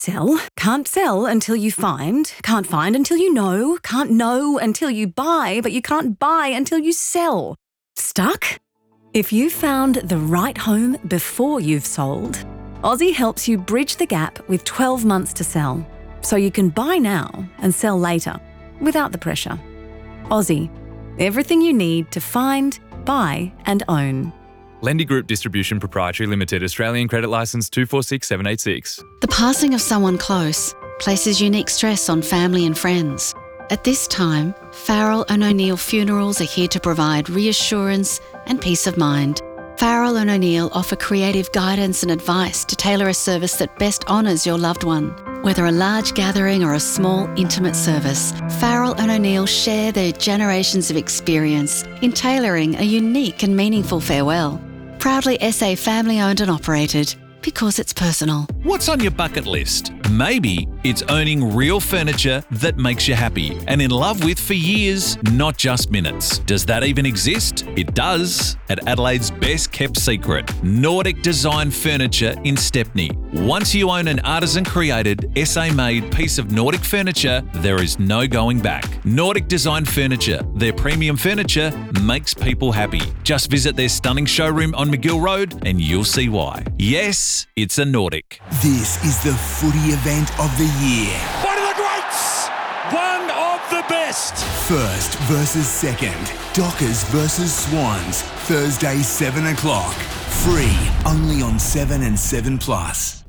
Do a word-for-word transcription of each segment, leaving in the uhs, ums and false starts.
Sell, can't sell until you find, can't find until you know, can't know until you buy, but you can't buy until you sell. Stuck? If you found the right home before you've sold, Aussie helps you bridge the gap with twelve months to sell, so you can buy now and sell later, without the pressure. Aussie, everything you need to find, buy and own. Lendy Group Distribution Proprietary Limited, Australian Credit Licence two four six seven eight six. The passing of someone close places unique stress on family and friends. At this time, Farrell and O'Neill Funerals are here to provide reassurance and peace of mind. Farrell and O'Neill offer creative guidance and advice to tailor a service that best honours your loved one. Whether a large gathering or a small, intimate service, Farrell and O'Neill share their generations of experience in tailoring a unique and meaningful farewell. Proudly S A family-owned and operated, because it's personal. What's on your bucket list? Maybe it's owning real furniture that makes you happy and in love with for years, not just minutes. Does that even exist? It does, at Adelaide's best kept secret, Nordic Design Furniture in Stepney. Once you own an artisan-created, S A-made piece of Nordic furniture, there is no going back. Nordic Design Furniture, their premium furniture, makes people happy. Just visit their stunning showroom on McGill Road and you'll see why. Yes, it's a Nordic. This is the footy event of the year. One of the greats! One of the best! First versus second. Dockers versus Swans. Thursday, seven o'clock. Free, only on seven and seven plus.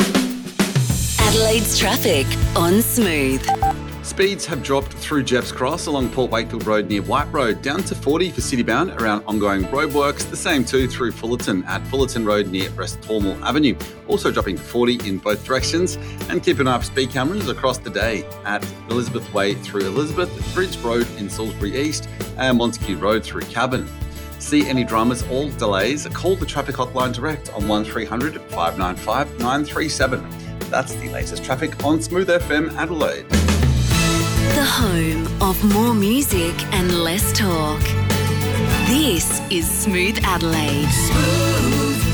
Adelaide's traffic on Smooth. Speeds have dropped through Jeffs Cross along Port Wakefield Road near White Road, down to forty for citybound around ongoing roadworks. The same too through Fullerton at Fullerton Road near Restormal Avenue. Also dropping to forty in both directions. And keep an eye on speed cameras across the day at Elizabeth Way through Elizabeth, Bridge Road in Salisbury East and Montague Road through Cavan. See any dramas or delays, call the traffic hotline direct on one three hundred five nine five nine three seven. That's the latest traffic on Smooth F M Adelaide. The home of more music and less talk. This is Smooth Adelaide. Smooth.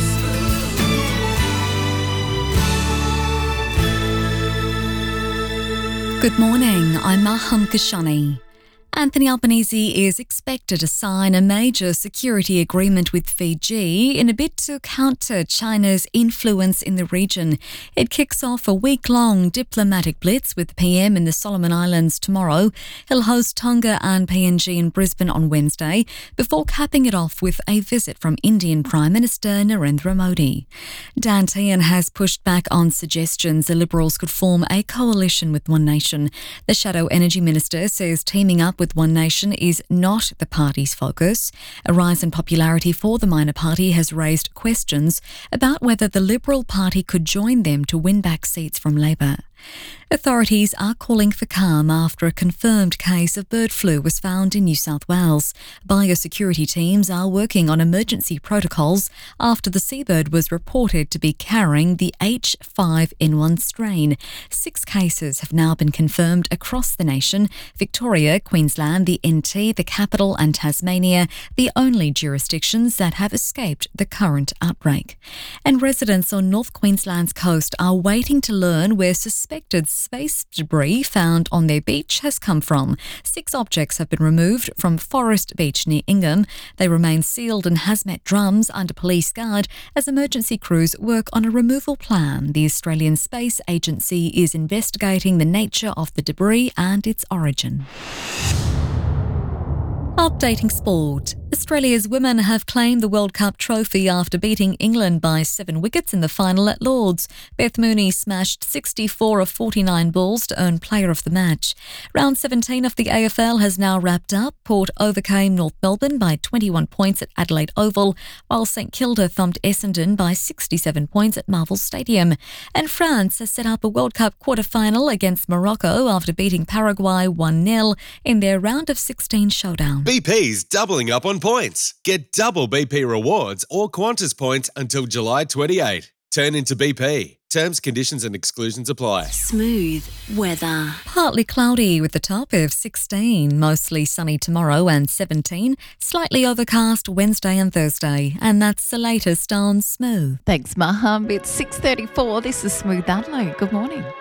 Good morning, I'm Maham Kashani. Anthony Albanese is expected to sign a major security agreement with Fiji in a bid to counter China's influence in the region. It kicks off a week-long diplomatic blitz with the P M in the Solomon Islands tomorrow. He'll host Tonga and P N G in Brisbane on Wednesday, before capping it off with a visit from Indian Prime Minister Narendra Modi. Dan Tehan has pushed back on suggestions the Liberals could form a coalition with One Nation. The Shadow Energy Minister says teaming up with One Nation is not the party's focus. A rise in popularity for the minor party has raised questions about whether the Liberal Party could join them to win back seats from Labor. Authorities are calling for calm after a confirmed case of bird flu was found in New South Wales. Biosecurity teams are working on emergency protocols after the seabird was reported to be carrying the H five N one strain. Six cases have now been confirmed across the nation. Victoria, Queensland, the N T, the Capital and Tasmania, the only jurisdictions that have escaped the current outbreak. And residents on North Queensland's coast are waiting to learn where suspected space debris found on their beach has come from. Six objects have been removed from Forest Beach near Ingham. They remain sealed in hazmat drums under police guard as emergency crews work on a removal plan. The Australian Space Agency is investigating the nature of the debris and its origin. Updating sport. Australia's women have claimed the World Cup trophy after beating England by seven wickets in the final at Lords. Beth Mooney smashed sixty-four of forty-nine balls to earn Player of the Match. Round seventeen of the A F L has now wrapped up. Port overcame North Melbourne by twenty-one points at Adelaide Oval, while St Kilda thumped Essendon by sixty-seven points at Marvel Stadium. And France has set up a World Cup quarter-final against Morocco after beating Paraguay one nil in their round of sixteen showdown. B P's doubling up on points. Get double B P rewards or Qantas points until July twenty-eighth. Turn into B P. Terms, conditions and exclusions apply. Smooth weather. Partly cloudy with a top of sixteen. Mostly sunny tomorrow and seventeen. Slightly overcast Wednesday and Thursday. And that's the latest on Smooth. Thanks, Maham. It's six thirty-four. This is Smooth Adelaide. Good morning.